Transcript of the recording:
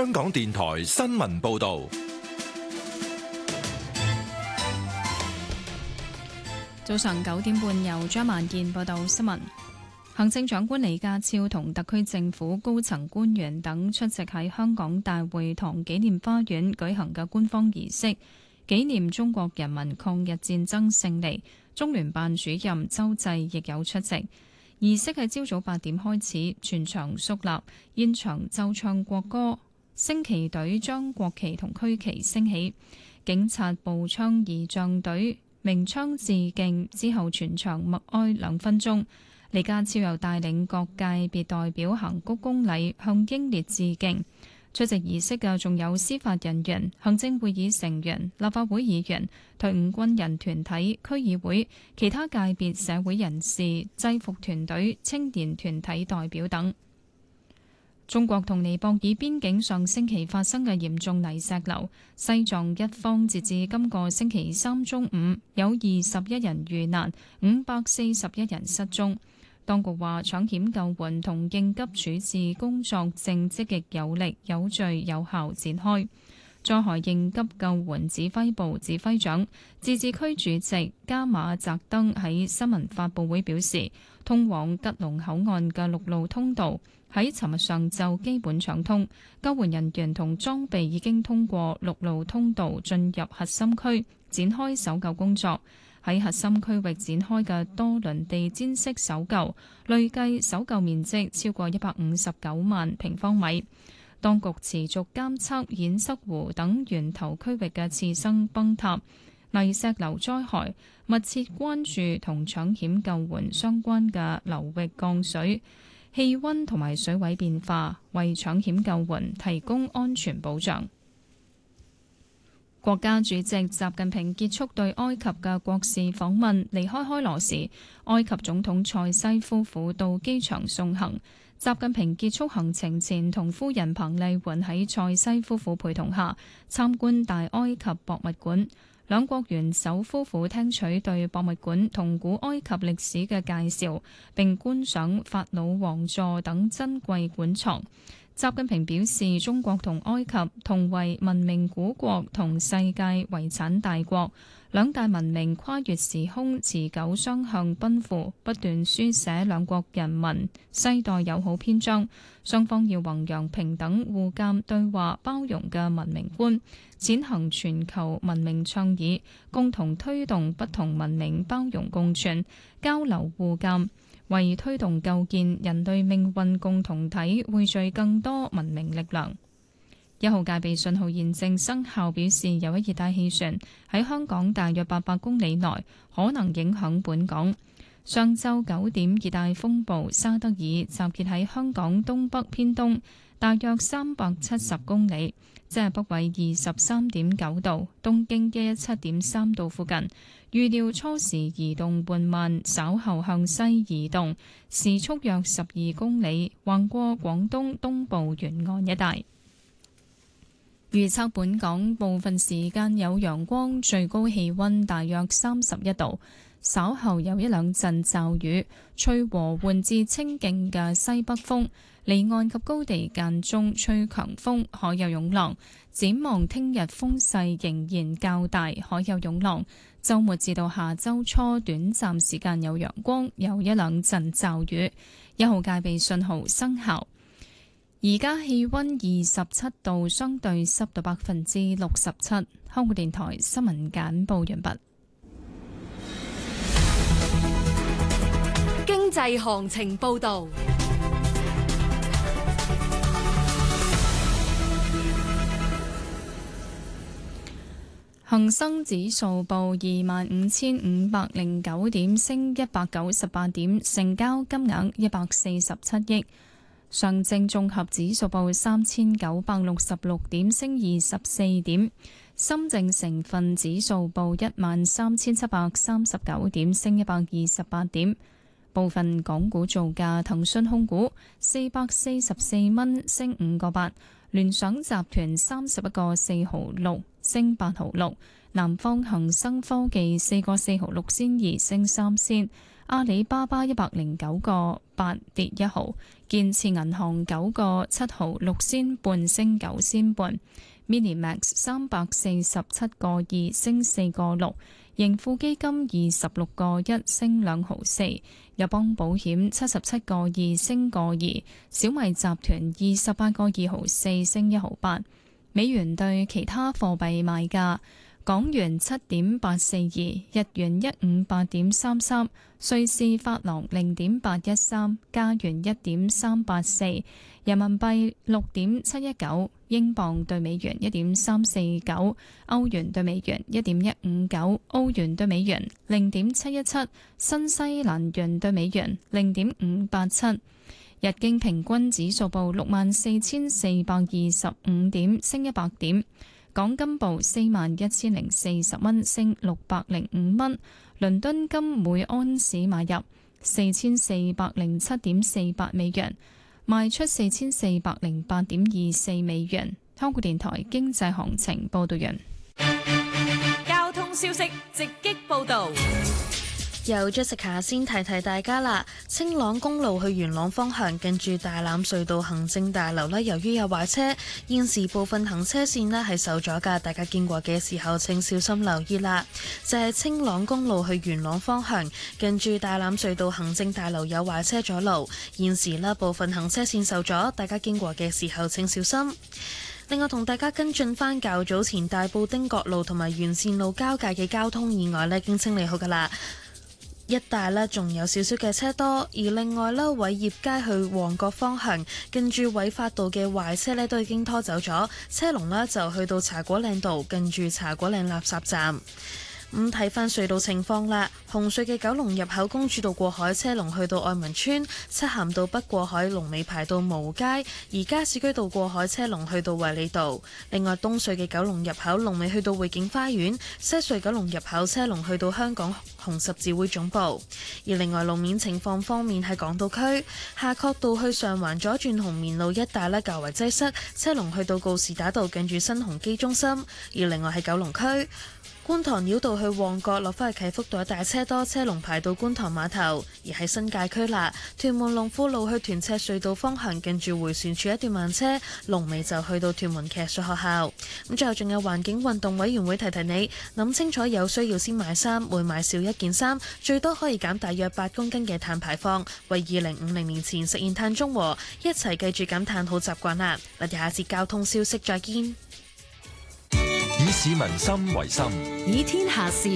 香港電台新聞報道。 早上9點半，由張萬健報道新聞。行政長官李家超同特區政府高層官員等出席喺香港大會堂紀念花園舉行嘅官方儀式，紀念中國人民抗日戰爭勝利。中聯辦主任周濟亦有出席。儀式喺朝早8點開始，全場肅立，現場奏唱國歌，升旗隊將國旗同區旗升起，警察步槍儀仗隊鳴槍致敬之後，全場默哀2分鐘。李家超又帶領各界別代表行鞠躬禮，向英烈致敬。出席儀式嘅仲有司法人員、行政會議成員、立法會議員、退伍軍人團體、區議會、其他界別社會人士、制服團隊、青年團體代表等。中國同尼泊爾邊境上星期發生嘅嚴重泥石流，西藏一方截至今個星期三中午有21人遇難，541人失蹤。當局話，搶險救援同應急處置工作正積極有力、有序、有效展開。災害應急救援指揮部指揮長、自治區主席加馬澤登喺新聞發佈會表示，通往吉隆口岸嘅陸路通道喺尋日上晝基本暢通，救援人員同裝備已經通過陸路通道進入核心區，展開搜救工作。喺核心區域展開嘅多輪地毯式搜救，累計搜救面積超過159萬平方米。當局持續監測堰塞湖等源頭區域嘅次生崩塌、泥石流災害，密切關注同搶險救援相關嘅流域降水、氣溫同埋水位變化，為搶險救援提供安全保障。國家主席習近平結束對埃及嘅國事訪問，離開開羅時，埃及總統塞西夫婦到機場送行。習近平結束行程前，同夫人彭麗媛喺塞西夫婦陪同下參觀大埃及博物館。兩國元首夫婦聽取對博物館同古埃及歷史嘅介紹，並觀賞法老王座等珍貴館藏。習近平表示，中國同埃及同為文明古國同世界遺產大國，兩大文明跨越時空，持久雙向奔赴，不斷書寫兩國人民世代友好篇章。雙方要弘揚平等、互鑒、對話、包容嘅文明觀，踐行全球文明倡議，共同推動不同文明包容共存、交流互鑒，為推動構建人類命運共同體匯聚更多文明力量。1號戒備信號現正生效，表示有一熱帶氣旋喺香港大約800公里內可能影響本港。上晝9點，熱帶風暴沙德爾集結喺香港東北偏東大約370公里，即係北緯23.9度、東經117.3度附近。預料初時移動緩慢，稍後向西移動，時速約12公里，橫過廣東東部沿岸一帶。預測本港部分時間有陽光，最高氣溫大約31度。稍後有一兩陣驟雨，吹和緩至清勁嘅西北風，離岸及高地間中吹強風，海有湧浪。展望聽日風勢仍然較大，海有湧浪。週末至到下週初，短暫時間有陽光，有一兩陣驟雨。1號戒備信號生效。而家氣溫27度，相對濕度67%。香港電台新聞簡報完畢。 經濟行情報道。 恒生指數報25,509點，升198點，成交金額147億。上證綜合指數報3,966點，升24點。深證成分指數報13,739點，升128點。部分港股造價：騰訊控股444蚊，升5個8；聯想集團31個4毫6，升8毫6；南方恒生科技4個4毫6仙2，升3仙； 阿里巴巴109個8跌1毫，建設銀行9個7毫6仙半升9仙半，Minimax 347個2升4個6，盈富基金26個1升2毫4，友邦保險77個2升個2，小米集團28個2毫4升1毫8。美元對其他貨幣賣價：港元7.842，日元158.33，瑞士法郎0.813，加元1.384，人民幣6.719，英鎊對美元1.349，歐元對美元1.159，澳元對美元0.717，新西蘭元對美元0.587。日經平均指數報64,425點，升100點。港金報41,040蚊，升605蚊。倫敦金每安士買入4407.48美元，賣出4408.24美元。香港電台經濟行情報道完。 交通消息直擊報道。 由 Jessica 先提提大家啦，青朗公路去元朗方向近住大欖隧道行政大樓由於有壞車，現時部分行車線係受阻㗎，大家經過嘅時候請小心留意啦。就係青朗公路去元朗方向近住大欖隧道行政大樓有壞車阻路，現時部分行車線受阻，大家經過嘅時候請小心。另外同大家跟進返較早前大埔汀角路同埋沿線路交界嘅交通意外已經清理好㗎啦。一帶仲有少少嘅車多，而另外偉業街去旺角方向近住偉發道嘅壞車都已經拖走咗，車龍就去到茶果嶺道近住茶果嶺垃圾站。咁睇返隧道情況啦，紅隧嘅九龍入口公主道過海車龍去到愛民村，漆咸道北過海龍尾排到蕪湖街，而加士居道過海車龍去到衛理道。另外東隧嘅九龍入口龍尾去到匯景花園，西隧九龍入口車龍去到香港紅十字會總部。而另外路面情況方面，喺港島區夏慤道去上環左轉紅棉路一帶較為擠塞，車龍去到告士打道近住新鴻基中心。而另外喺九龍區觀塘繞道去旺角落返去啟福道一帶車多，車龍排到觀塘碼頭。而喺新界區啦，屯門龍富路去屯赤隧道方向近住迴旋處一段慢車，龍尾就去到屯門騎術學校。咁最後仲有環境運動委員會提提你，諗清楚有需要先買衫，每買少一件衫，最多可以減大約8公斤嘅碳排放，為2050年前實現碳中和，一齊記住減碳好習慣啦。我哋下次交通消息再見。 以市民心為心， 以天下事